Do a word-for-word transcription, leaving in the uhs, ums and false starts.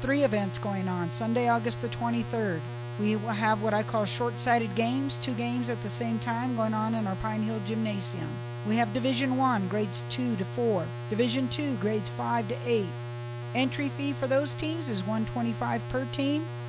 three events going on. Sunday, August the twenty-third, we will have what I call short-sighted games, two games at the same time going on in our Pine Hill Gymnasium. We have Division one, grades two to four. Division two, grades five to eight. Entry fee for those teams is one hundred twenty-five dollars per team.